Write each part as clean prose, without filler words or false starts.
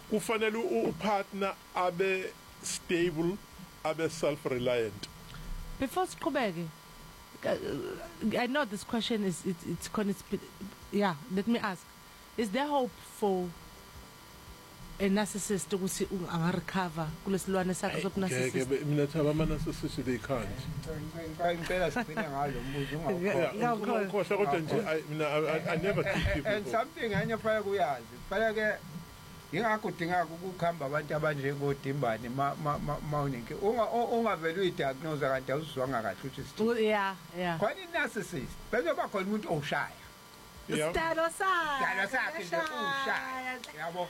kufanele upartner abe stable, abe self-reliant. Before siqhubeke, I know this question it's yeah, let me ask. Is there hope for a narcissist ukuthi recover kulesilwane sakhe sob-narcissist? Mina thaba ama-narcissist they can't. Ngicela sigcine ngalo mbuzo Ngiyakhohlwa kodwa nje I never keep people. And something enye fanele kuyazi. Fanele ke ingakho udingaka ukukhamba abantu abanjengodimbane mawuninki ungavela uyidiagnose kanti awuzwanga kahle ukuthi Yeah. khona i-narcissist bese ba khona umuntu oshaya Stalo sakhe nje ushaya yabo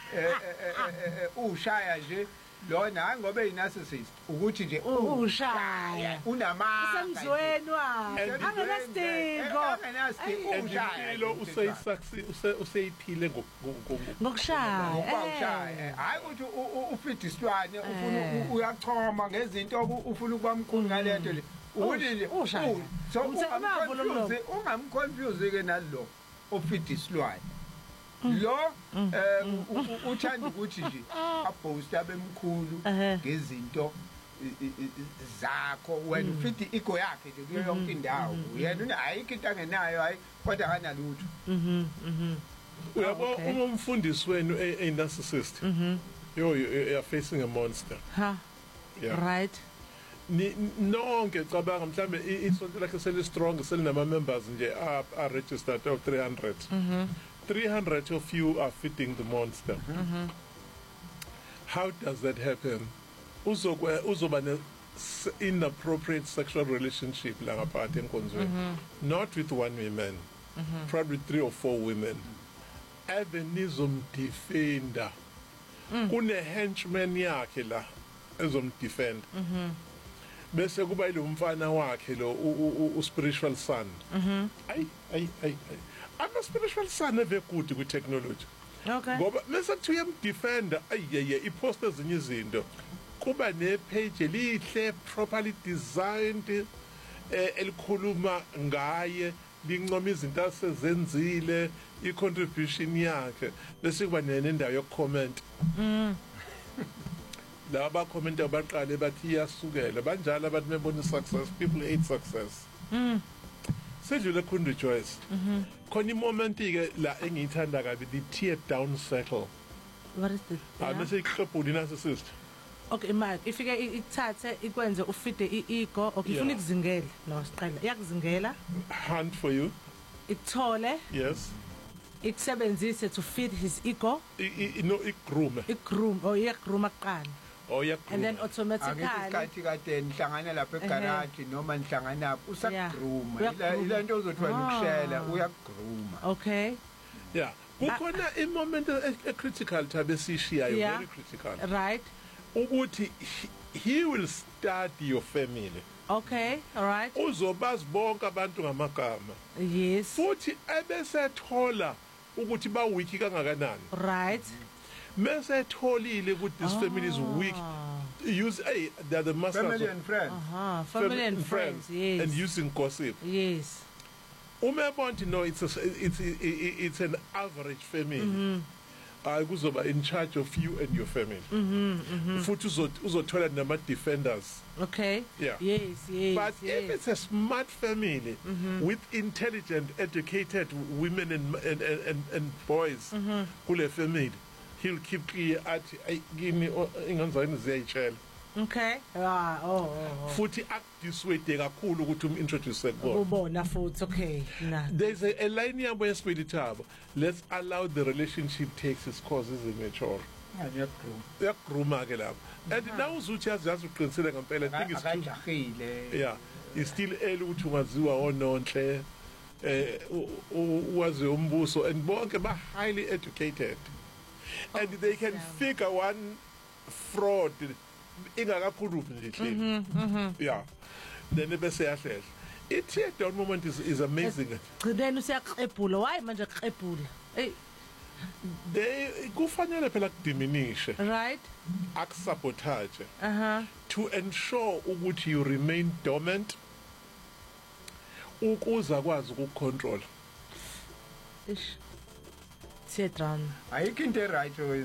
ushaya nje lona hayi ngoba ey-narcissist ukuthi nje ushaya unamanga usemzweni wakhe angenastingo ushaya useyiphile ngokushaya hayi ukuthi ufida isilwane ufuna uyachoma ngezinto ufuna ukuba mkhulu ngalento le ukuthi nje so ungamconfuse ke nalo ofida isilwane lo uthanda ukuthi nje abooster bemkhulu ngezinto zakho wena ufita ego yakhe nje kuyo yonke indawo yena ayikho into angenayo hayi kodwa kanalutho uyabo uma umfundisi wenu a narcissist you are facing a monster right nonke cabanga mhlambe isonto lakhe seli strong selinama members nje are registered of 300 300 of you are feeding the monster. How does that happen? Uzoba ne inappropriate sexual relationship la ngaphathi enkonzweni, not with one woman, probably 3 or 4 women. Ebenizomdefenda kune henchman yakhe la ezomdefend bese kuba lo mfana wakhe lo spiritual son. I'm a spiritual son very good with technology. Okay. Ngoba mase kuthiwa uyamdefender iposta ezinye izinto kuba ne page elihle properly designed elikhuluma ngaye lincoma izinto asezenzile i-contribution yakhe bese kuba nendawo yokucomment. Laba comment abaqale bathi iyasukela banjalo abantu bebona success, people hate success. Sedlule Khundu Joyce. Khona moment ke la engiyithanda kabi the tear down circle. What is this? Bese iqhubula narcissist. Okay Mike, ifike ikuthathe ikwenze ufide iego, okay ifuna ikuzingela no siqala. Iyakuzingela. Hunt for you. Ikuthole. Yes. Ikusebenzise to feed his ego. No igroom. Igroom or igroom aqala. And then automatically akathi kade nihlangana lapha egarage noma nihlangana usagroom ile nto uzothiwa ukushela uyagroom. Okay. Yeah. Kukhona a moment critical tabe sishiyayo very critical. Right. Ukuthi he will study your family. Okay, all right. Uzobazi bonke abantu ngamagama. Yes. Futhi ebese thola ukuthi ba weak kangakanani. Right. Mese tholile ukuthi this family is weak. Use they're the masters family and friends. Family and friends. Yes. And using gossip. Yes. Umebona no it's an average family. Kuzoba in charge of you and your family. Futhi uzothola nama defenders. Okay. Yeah. Yes. But if it's a smart family with intelligent, educated women and boys, kule family, he'll keep clear at give me ingazani ziyayitshela. Okay. Futhi akudiswede kakhulu ukuthi introduce kubona futhi okay. There's a line yabo yesipeditabo. Let's allow the relationship takes its course as it mature. Yagroom ke lapho. And now uzuthi yazi uqinisele ngempela I think it's akajahile. Yeah. It's still early ukuthi ungaziwa ononhle wazi umbuso and bonke ba highly educated. And they can figure one fraud ingakakhulumi nje hleli. Yeah. Then bese yahlela. It tear down moment is amazing. Gcibeni usiyaqebhula why manje aqebhula? Hey. They kufanele phela kudiminishe. Right. Aksabotage. To ensure ukuthi you remain dormant. Ukuza kwazi ukucontrol. Ish. Tear down. Ayikho into right